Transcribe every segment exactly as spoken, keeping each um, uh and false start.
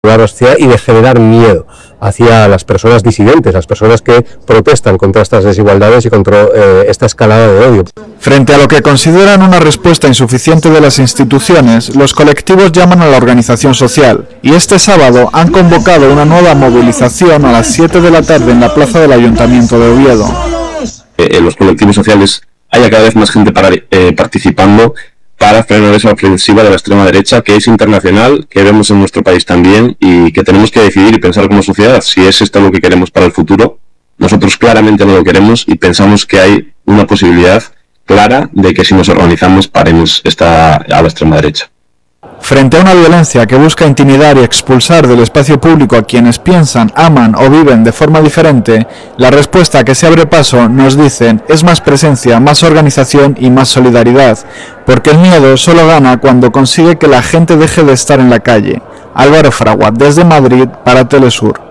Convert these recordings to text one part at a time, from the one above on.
la sociedad y de generar miedo hacia las personas disidentes, las personas que protestan contra estas desigualdades y contra eh, esta escalada de odio. Frente a lo que consideran una respuesta insuficiente de las instituciones, los colectivos llaman a la organización social y este sábado han convocado una nueva movilización a las siete de la tarde en la plaza del Ayuntamiento de Oviedo. Eh, en los colectivos sociales haya cada vez más gente para, eh, participando para frenar esa ofensiva de la extrema derecha, que es internacional, que vemos en nuestro país también, y que tenemos que decidir y pensar como sociedad si es esto lo que queremos para el futuro. Nosotros claramente no lo queremos y pensamos que hay una posibilidad clara de que si nos organizamos paremos esta, a la extrema derecha. Frente a una violencia que busca intimidar y expulsar del espacio público a quienes piensan, aman o viven de forma diferente, la respuesta que se abre paso, nos dicen, es más presencia, más organización y más solidaridad, porque el miedo solo gana cuando consigue que la gente deje de estar en la calle. Álvaro Fragua, desde Madrid, para Telesur.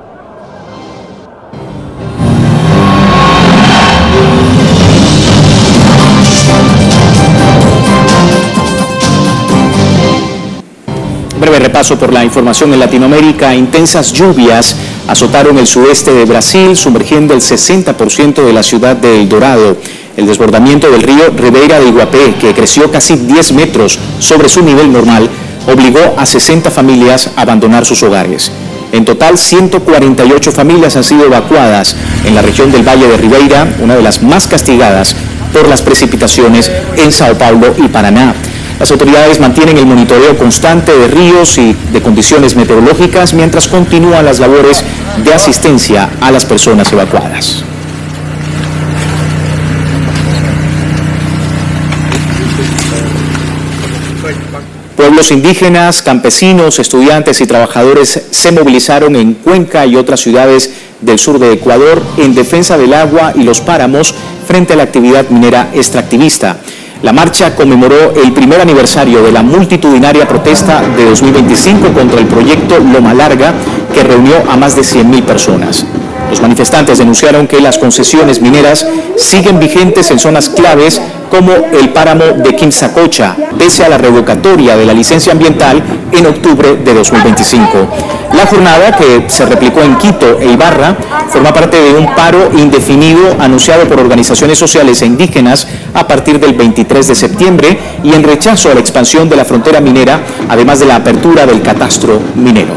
Breve repaso por la información en Latinoamérica. Intensas lluvias azotaron el sudeste de Brasil, sumergiendo el sesenta por ciento de la ciudad de El Dorado. El desbordamiento del río Ribeira de Iguapé, que creció casi diez metros sobre su nivel normal, obligó a sesenta familias a abandonar sus hogares. En total, ciento cuarenta y ocho familias han sido evacuadas en la región del Valle de Ribeira, una de las más castigadas por las precipitaciones en Sao Paulo y Paraná. Las autoridades mantienen el monitoreo constante de ríos y de condiciones meteorológicas mientras continúan las labores de asistencia a las personas evacuadas. Pueblos indígenas, campesinos, estudiantes y trabajadores se movilizaron en Cuenca y otras ciudades del sur de Ecuador en defensa del agua y los páramos frente a la actividad minera extractivista. La marcha conmemoró el primer aniversario de la multitudinaria protesta de dos mil veinticinco contra el proyecto Loma Larga, que reunió a más de cien mil personas. Los manifestantes denunciaron que las concesiones mineras siguen vigentes en zonas claves como el páramo de Quimsacocha, pese a la revocatoria de la licencia ambiental en octubre de dos mil veinticinco. La jornada, que se replicó en Quito e Ibarra, forma parte de un paro indefinido anunciado por organizaciones sociales e indígenas a partir del veintitrés de septiembre y en rechazo a la expansión de la frontera minera, además de la apertura del catastro minero.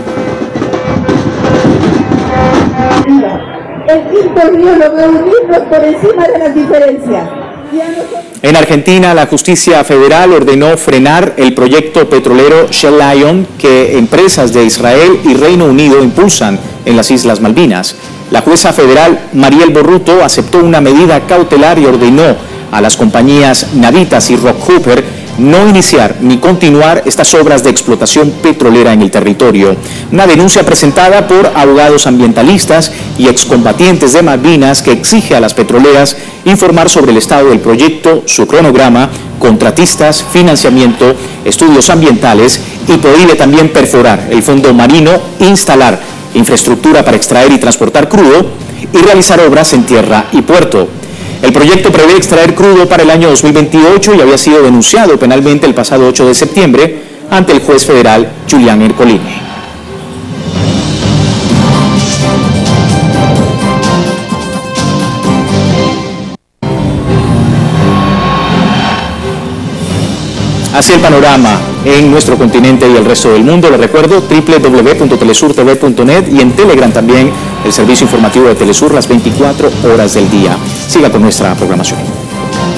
El quinto río logró unirnos por encima de las diferencias. En Argentina, la justicia federal ordenó frenar el proyecto petrolero Shell Lion que empresas de Israel y Reino Unido impulsan en las Islas Malvinas. La jueza federal Mariel Borruto aceptó una medida cautelar y ordenó a las compañías Navitas y Rockhopper no iniciar ni continuar estas obras de explotación petrolera en el territorio. Una denuncia presentada por abogados ambientalistas y excombatientes de Malvinas que exige a las petroleras informar sobre el estado del proyecto, su cronograma, contratistas, financiamiento, estudios ambientales y prohíbe también perforar el fondo marino, instalar infraestructura para extraer y transportar crudo y realizar obras en tierra y puerto. El proyecto prevé extraer crudo para el año dos mil veintiocho y había sido denunciado penalmente el pasado ocho de septiembre ante el juez federal Julián Ercolini. Así el panorama en nuestro continente y el resto del mundo. Les recuerdo doble u doble u doble u punto telesur t v punto net y en Telegram también el servicio informativo de Telesur las veinticuatro horas del día. Siga con nuestra programación.